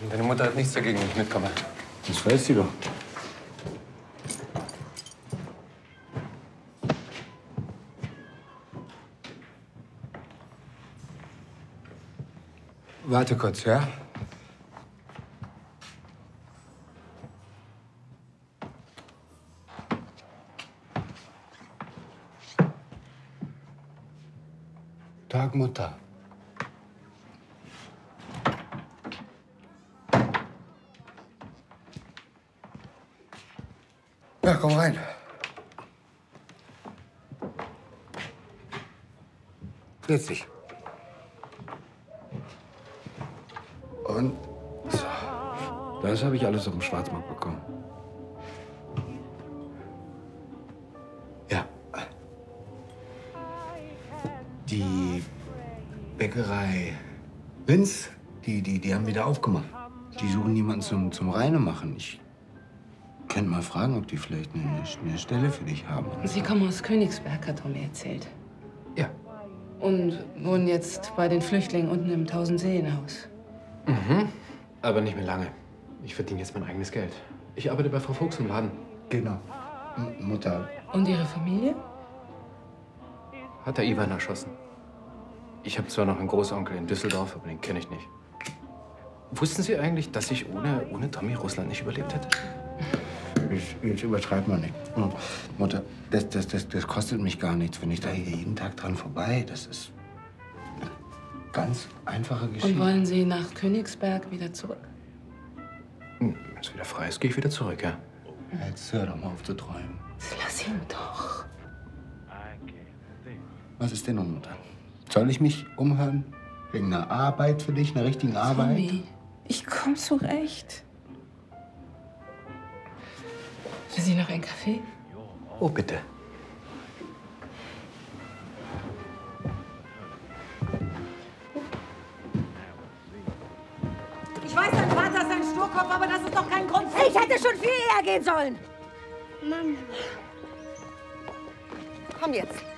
Deine Mutter hat nichts dagegen, wenn ich mitkomme. Das weiß sie doch. Warte kurz, ja? Tag, Mutter. Ja, komm rein. Setz dich. Und so. Das habe ich alles auf dem Schwarzmarkt bekommen. Ja. Die Bäckerei Vince, die haben wieder aufgemacht. Die suchen jemanden zum Reinemachen. Ich könnte mal fragen, ob die vielleicht eine Stelle für dich haben. Sie kommen aus Königsberg, hat Tommy erzählt. Ja. Und wohnen jetzt bei den Flüchtlingen unten im Tausendseenhaus. Mhm. Aber nicht mehr lange. Ich verdiene jetzt mein eigenes Geld. Ich arbeite bei Frau Fuchs im Laden. Genau. Mutter. Und Ihre Familie? Hat der Ivan erschossen. Ich habe zwar noch einen Großonkel in Düsseldorf, aber den kenne ich nicht. Wussten Sie eigentlich, dass ich ohne Tommy Russland nicht überlebt hätte? Jetzt übertreibt man nicht. Mutter, das kostet mich gar nichts, wenn ich da hier jeden Tag dran vorbei. Das ist eine ganz einfache Geschichte. Und wollen Sie nach Königsberg wieder zurück? Wenn es wieder frei ist, gehe ich wieder zurück, ja. Jetzt hör doch mal auf zu träumen. Lass ihn doch. Was ist denn nun, Mutter? Soll ich mich umhören? Wegen einer Arbeit für dich, einer richtigen Arbeit? Tommy, ich komm zurecht. Für Sie noch ein Kaffee? Oh, bitte. Ich weiß, dein Vater ist ein Sturkopf, aber das ist doch kein Grund. Ich hätte schon viel eher gehen sollen. Mama. Komm jetzt.